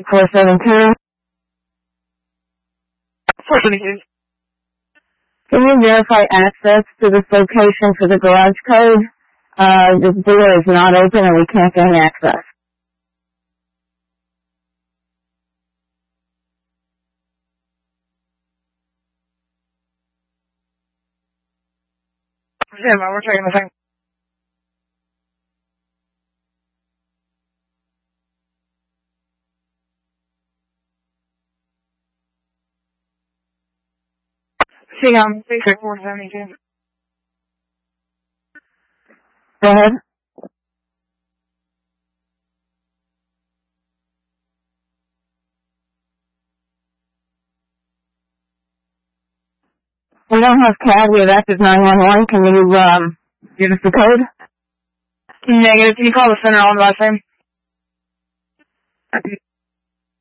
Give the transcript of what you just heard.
472. 472. Can you verify access to this location for the garage code? The door is not open and we can't gain access. Yeah, man, we're checking the thing. See, basic 472. Go ahead. We don't have CAD. We have active 911. Can you, give us the code? Negative. Can you call the center on the last name?